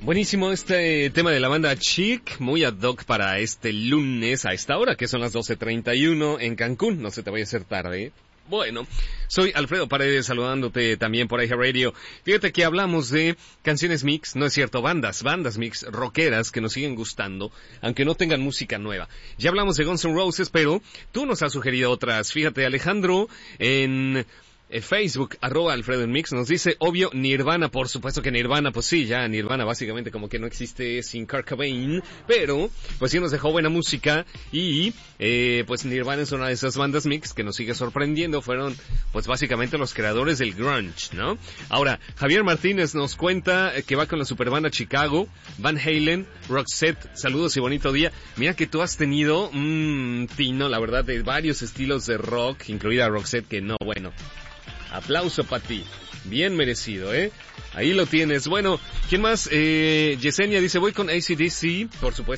Buenísimo este tema de la banda Chic, muy ad hoc para este lunes a esta hora, que son las 12:31 en Cancún. No se te vaya a hacer tarde. Bueno, soy Alfredo Paredes saludándote también por iHeart Radio. Fíjate que hablamos de canciones mix, no es cierto, bandas mix, rockeras que nos siguen gustando, aunque no tengan música nueva. Ya hablamos de Guns N' Roses, pero tú nos has sugerido otras. Fíjate, Alejandro en Facebook, @Alfredo en Mix, nos dice, obvio, Nirvana, por supuesto que Nirvana, pues sí, ya Nirvana básicamente como que no existe sin Kurt Cobain, pero pues sí nos dejó buena música y pues Nirvana es una de esas bandas mix que nos sigue sorprendiendo, fueron pues básicamente los creadores del grunge, ¿no? Ahora, Javier Martínez nos cuenta que va con la superbanda Chicago, Van Halen, Roxette, saludos y bonito día. Mira que tú has tenido un tino, la verdad, de varios estilos de rock, incluida Roxette, que no, bueno. Aplauso para ti. Bien merecido, ¿eh? Ahí lo tienes. Bueno, ¿quién más? Yesenia dice, voy con AC/DC, por supuesto.